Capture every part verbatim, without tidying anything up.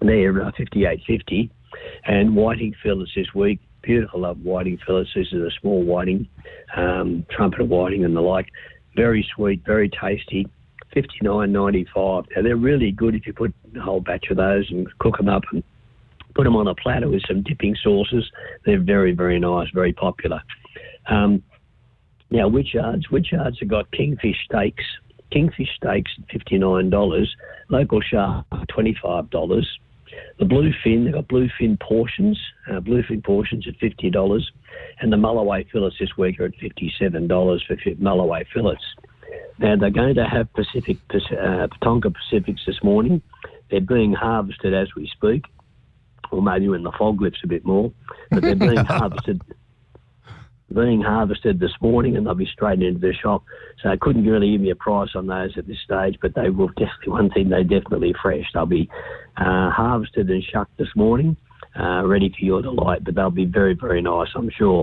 they're uh, fifty-eight fifty. And whiting fillets this week, beautiful love whiting fillets. This is a small whiting, um, trumpeter whiting and the like. Very sweet, very tasty, fifty-nine ninety-five. Now, they're really good if you put a whole batch of those and cook them up and put them on a platter with some dipping sauces. They're very, very nice, very popular. Um, now, Witchards. Witchards have got kingfish steaks. Kingfish steaks at fifty-nine dollars. Local shark, twenty-five dollars. The bluefin, they've got bluefin portions. Uh, bluefin portions at fifty dollars. And the Mulloway fillets this week are at fifty-seven dollars for Mulloway fillets. Now, they're going to have Pacific, uh, Tonga Pacifics this morning. They're being harvested as we speak. Or maybe when the fog lifts a bit more, but they're being harvested being harvested this morning, and they'll be straight into the shop. So I couldn't really give you a price on those at this stage, but they will definitely, one thing, they're definitely fresh. They'll be uh, harvested and shucked this morning, uh, ready for your delight, but they'll be very, very nice, I'm sure.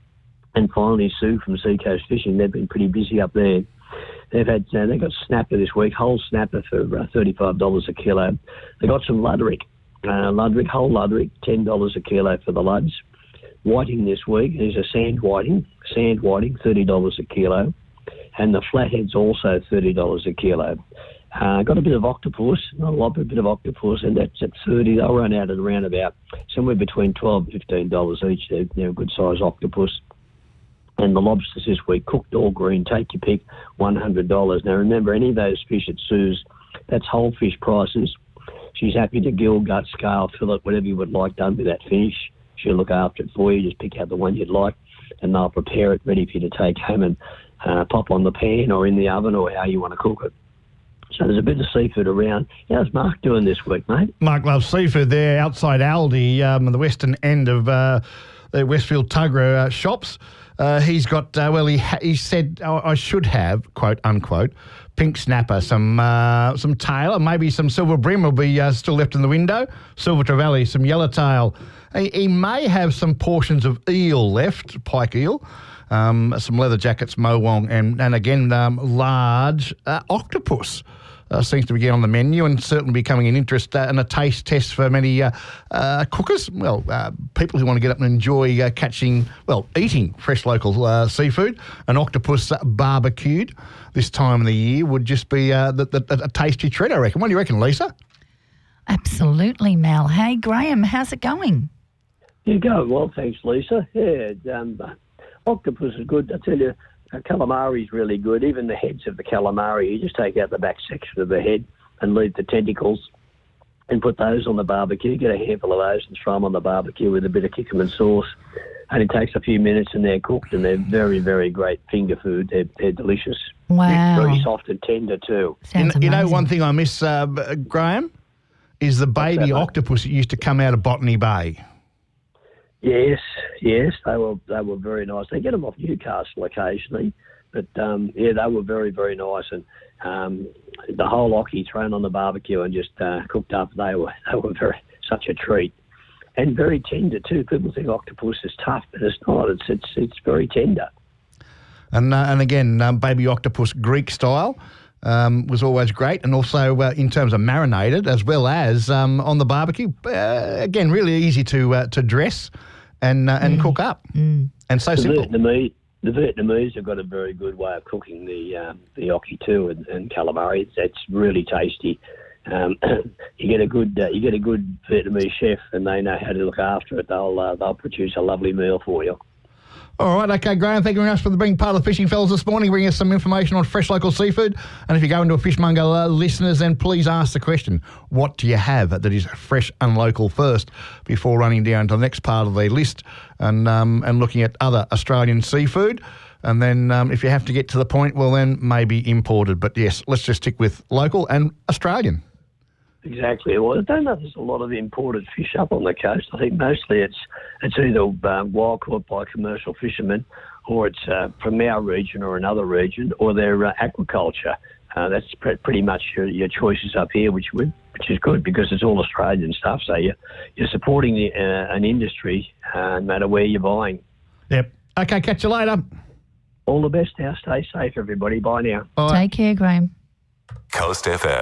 And finally, Sue from Seacoast Fishing, they've been pretty busy up there. They've had uh, they got snapper this week, whole snapper for uh, thirty-five dollars a kilo. They got some luderick. Uh, Luderick, whole Luderick, ten dollars a kilo for the Luds. Whiting this week is a sand whiting, sand whiting, thirty dollars a kilo. And the flathead's also thirty dollars a kilo. Uh, got a bit of octopus, not a lot, but a bit of octopus, and that's at thirty dollars. They'll run out at around about somewhere between twelve dollars and fifteen dollars each. They're, they're a good size octopus. And the lobsters this week, cooked or green, take your pick, one hundred dollars. Now remember, any of those fish at Sue's, that's whole fish prices. She's happy to gill, gut, scale, fillet, whatever you would like done with that fish. She'll look after it for you. Just pick out the one you'd like, and they'll prepare it ready for you to take home and uh, pop on the pan or in the oven or how you want to cook it. So there's a bit of seafood around. How's Mark doing this week, mate? Mark loves seafood there outside Aldi, um, the western end of uh, the Westfield Tuggerah uh, shops. Uh, he's got, uh, well, he ha- he said, oh, I should have, quote, unquote, pink snapper, some uh, some tail, and maybe some silver brim will be uh, still left in the window, silver trevally, some yellowtail. He, he may have some portions of eel left, pike eel, um, some leather jackets, mowong, and, and again, um, large uh, octopus. Uh, seems to be getting on the menu and certainly becoming an interest uh, and a taste test for many uh, uh, cookers. Well, uh, people who want to get up and enjoy uh, catching, well, eating fresh local uh, seafood. An octopus uh, barbecued this time of the year would just be uh, the, the, a tasty treat, I reckon. What do you reckon, Lisa? Absolutely, Mel. Hey, Graham, how's it going? You go well, thanks, Lisa. Yeah, um, octopus is good. I tell you, Uh, calamari is really good. Even the heads of the calamari, you just take out the back section of the head and leave the tentacles and put those on the barbecue. Get a handful of those and throw them on the barbecue with a bit of kikkoman sauce. And it takes a few minutes and they're cooked, and they're very, very great finger food. They're, they're delicious. Wow. Very soft and tender too. Sounds you, you know, amazing. one thing I miss, uh, Graham, is the baby that, mate? octopus that used to come out of Botany Bay. Yes, yes, they were they were very nice. They get them off Newcastle occasionally, but um, yeah, they were very, very nice. And um, the whole ockie thrown on the barbecue and just uh, cooked up, they were they were very such a treat, and very tender too. People think octopus is tough, but it's not. It's it's it's very tender. And uh, and again, um, baby octopus Greek style. Um, was always great, and also uh, in terms of marinated as well as um, on the barbecue. Uh, again, really easy to uh, to dress and uh, and mm. cook up, mm. and so the simple. Vietnamese, the Vietnamese have got a very good way of cooking the um, the ockie too, and, and calamari. It's, it's really tasty. Um, you get a good uh, you get a good Vietnamese chef, and they know how to look after it. They'll uh, they'll produce a lovely meal for you. All right, okay, Graham, thank you very much for being part of the Fishing Fellas this morning, bringing us some information on fresh local seafood. And if you go into a fishmonger, uh, listeners, then please ask the question, what do you have that is fresh and local first before running down to the next part of the list and um, and looking at other Australian seafood? And then um, if you have to get to the point, well, then maybe imported. But yes, let's just stick with local and Australian. Exactly. Well, I don't know if there's a lot of imported fish up on the coast. I think mostly it's it's either um, wild caught by commercial fishermen, or it's uh, from our region or another region, or they're uh, aquaculture. Uh, that's pre- pretty much your, your choices up here, which we, which is good because it's all Australian stuff. So you're, you're supporting the, uh, an industry uh, no matter where you're buying. Yep. Okay, catch you later. All the best now. Stay safe, everybody. Bye now. Bye. Take care, Graham. Coast F M.